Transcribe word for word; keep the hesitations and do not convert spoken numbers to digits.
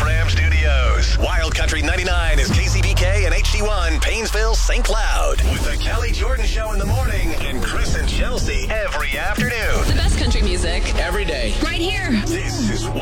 Ram Studios. Wild Country ninety-nine is K C B K and H D one, Paynesville, Saint Cloud. With the Kelly Jordan Show in the morning and Chris and Chelsea every afternoon. The best country music. Every day. Right here. This is